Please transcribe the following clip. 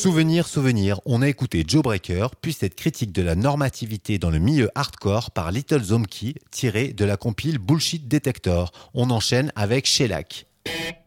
Souvenir, on a écouté Joe Breaker, puis cette critique de la normativité dans le milieu hardcore par Little Zombie, tirée de la compile Bullshit Detector. On enchaîne avec Shellac.